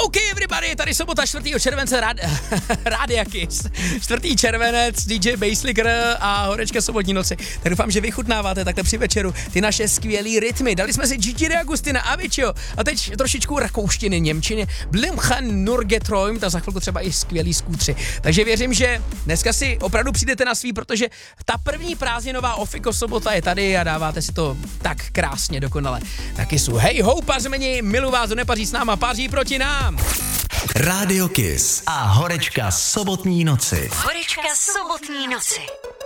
OK, everybody, je tady sobota 4. července, Rádia Kiss. 4. červenec, DJ Basslicker a Horečka sobotní noci. Tak doufám, že vychutnáváte takhle při večeru ty naše skvělý rytmy. Dali jsme si Gigi D'Agostina, Avicii a teď trošičku rakouštiny, němčiny, Blimchan Nurgetroim, ta za chvilku třeba i skvělý skútři. Takže věřím, že dneska si opravdu přijdete na svý, protože ta první prázdninová Ofiko sobota je tady a dáváte si to tak krásně dokonale. Taky jsou hej ho, pařmeni, milu vás, nepaří s náma, paří proti nám. Rádio Kiss a Horečka sobotní noci. Horečka sobotní noci.